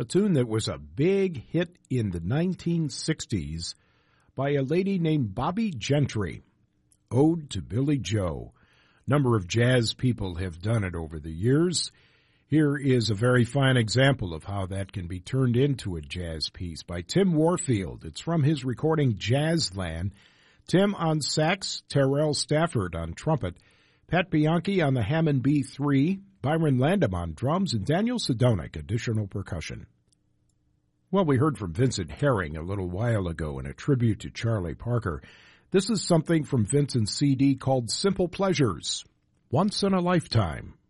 a tune that was a big hit in the 1960s by a lady named Bobby Gentry, Ode to Billy Joe. A number of jazz people have done it over the years. Here is a very fine example of how that can be turned into a jazz piece by Tim Warfield. It's from his recording Jazzland. Tim on sax, Terrell Stafford on trumpet, Pat Bianchi on the Hammond B3, Byron Landam on drums, and Daniel Sidonic, additional percussion. Well, we heard from Vincent Herring a little while ago in a tribute to Charlie Parker. This is something from Vincent's CD called Simple Pleasures, Once in a Lifetime.